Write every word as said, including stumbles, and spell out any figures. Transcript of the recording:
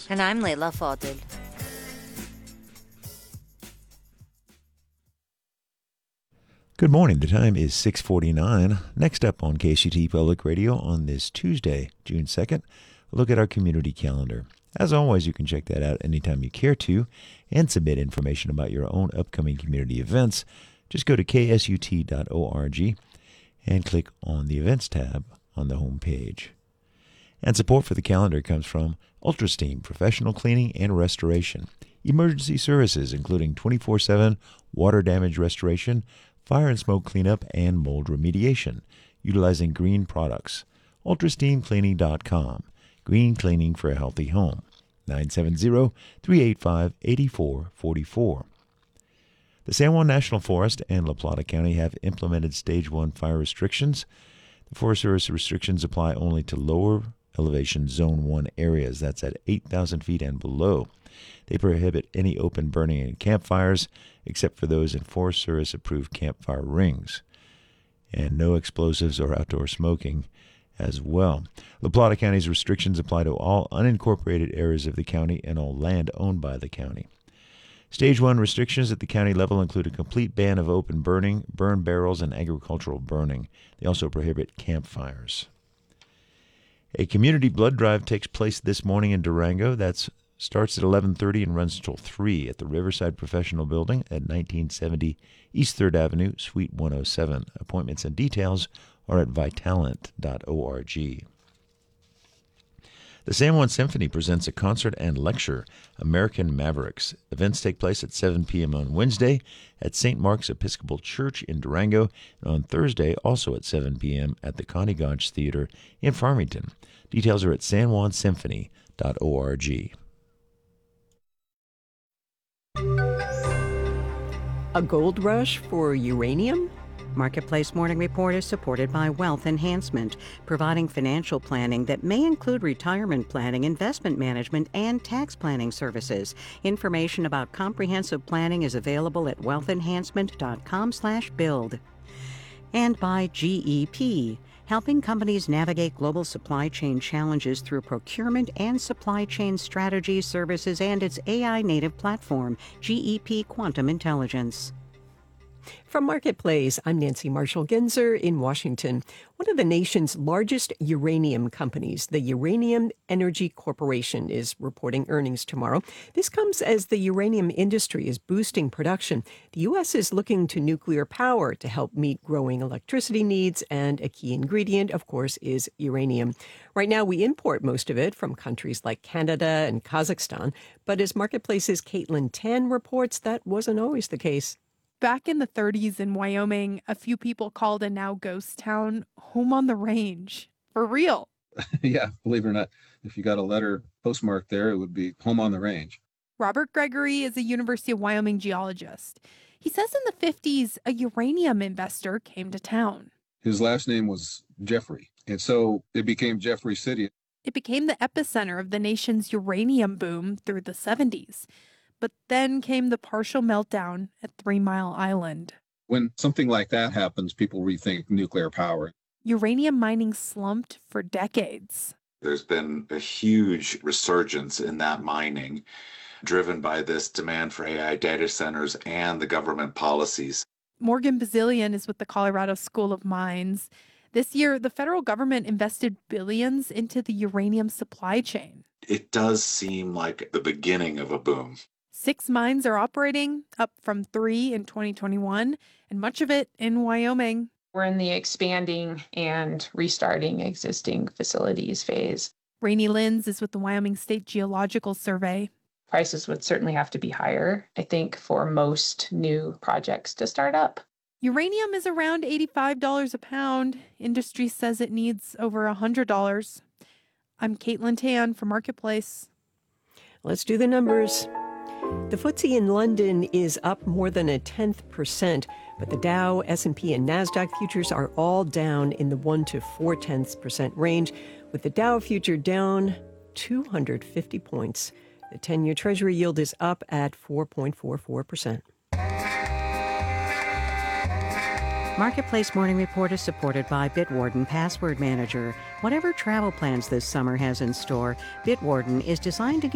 And I'm Leila Fadil. Good morning. The time is six forty-nine. Next up on K C T Public Radio on this Tuesday, June second, a look at our community calendar. As always, you can check that out anytime you care to and submit information about your own upcoming community events. Just go to k s u t dot org and click on the Events tab on the home page. And support for the calendar comes from UltraSteam Professional Cleaning and Restoration, emergency services including twenty-four seven water damage restoration, fire and smoke cleanup, and mold remediation, utilizing green products. ultra steam cleaning dot com. Green cleaning for a healthy home. nine seven zero, three eight five, eight four four four. The San Juan National Forest and La Plata County have implemented Stage one fire restrictions. The Forest Service restrictions apply only to lower elevation Zone one areas. That's at eight thousand feet and below. They prohibit any open burning in campfires, except for those in Forest Service-approved campfire rings, and no explosives or outdoor smoking as well. La Plata County's restrictions apply to all unincorporated areas of the county and all land owned by the county. Stage one restrictions at the county level include a complete ban of open burning, burn barrels, and agricultural burning. They also prohibit campfires. A community blood drive takes place this morning in Durango. That's starts at eleven thirty and runs until three at the Riverside Professional Building at nineteen seventy East third Avenue, Suite one oh seven. Appointments and details are at vitalent dot org. The San Juan Symphony presents a concert and lecture, American Mavericks. Events take place at seven p.m. on Wednesday at Saint Mark's Episcopal Church in Durango, and on Thursday also at seven p.m. at the Connie Gotch Theater in Farmington. Details are at san juan symphony dot org. A gold rush for uranium? Marketplace Morning Report is supported by Wealth Enhancement, providing financial planning that may include retirement planning, investment management, and tax planning services. Information about comprehensive planning is available at wealth enhancement dot com slash build. And by G E P, helping companies navigate global supply chain challenges through procurement and supply chain strategy services and its A I-native platform, G E P Quantum Intelligence. From Marketplace, I'm Nancy Marshall-Genzer in Washington. One of the nation's largest uranium companies, the Uranium Energy Corporation, is reporting earnings tomorrow. This comes as the uranium industry is boosting production. The U S is looking to nuclear power to help meet growing electricity needs, and a key ingredient, of course, is uranium. Right now, we import most of it from countries like Canada and Kazakhstan, but as Marketplace's Caitlin Tan reports, that wasn't always the case. Back in the thirties in Wyoming, a few people called a now ghost town home on the range. For real. Yeah, believe it or not, if you got a letter postmarked there, it would be home on the range. Robert Gregory is a University of Wyoming geologist. He says in the fifties, a uranium investor came to town. His last name was Jeffrey, and so it became Jeffrey City. It became the epicenter of the nation's uranium boom through the seventies. But then came the partial meltdown at Three Mile Island. When something like that happens, people rethink nuclear power. Uranium mining slumped for decades. There's been a huge resurgence in that mining, driven by this demand for A I data centers and the government policies. Morgan Bazilian is with the Colorado School of Mines. This year, the federal government invested billions into the uranium supply chain. It does seem like the beginning of a boom. Six mines are operating, up from three in twenty twenty-one, and much of it in Wyoming. We're in the expanding and restarting existing facilities phase. Rainey Linz is with the Wyoming State Geological Survey. Prices would certainly have to be higher, I think, for most new projects to start up. Uranium is around eighty-five dollars a pound. Industry says it needs over one hundred dollars. I'm Caitlin Tan for Marketplace. Let's do the numbers. The F T S E in London is up more than a tenth percent, but the Dow, S and P, and NASDAQ futures are all down in the one to four tenths percent range, with the Dow future down two hundred fifty points. The ten-year Treasury yield is up at four point four four percent. Marketplace Morning Report is supported by Bitwarden Password Manager. Whatever travel plans this summer has in store, Bitwarden is designed to give